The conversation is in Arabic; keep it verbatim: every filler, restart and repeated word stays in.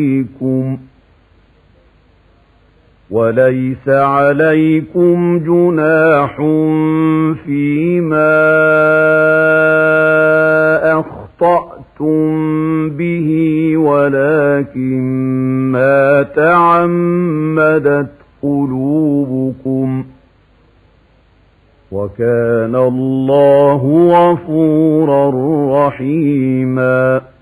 عليكم وليس عليكم جناح فيما أخطأتم به ولكن ما تعمدت قلوبكم وكان الله غفورا رحيما.